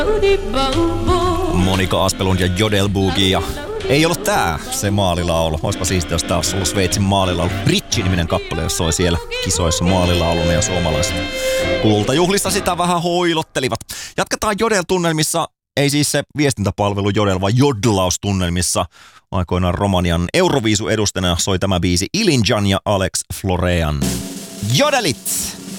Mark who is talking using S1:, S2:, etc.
S1: Monika Aspelund ja Jodel Boogie ja ei ollut tää se maalilaulu. Oispa siistiä, jos tää olisi ollut Sveitsin maalilaulu. Ritchie-niminen kappale, jos soi siellä kisoissa maalilauluna ja suomalaiset kultajuhlissa sitä vähän hoilottelivat. Jatketaan Jodel-tunnelmissa, ei siis se viestintäpalvelu Jodel, vaan Jodlaustunnelmissa. Aikoinaan Romanian Euroviisu edustajana soi tämä biisi Ilinjan ja Alex Florean. Jodelit!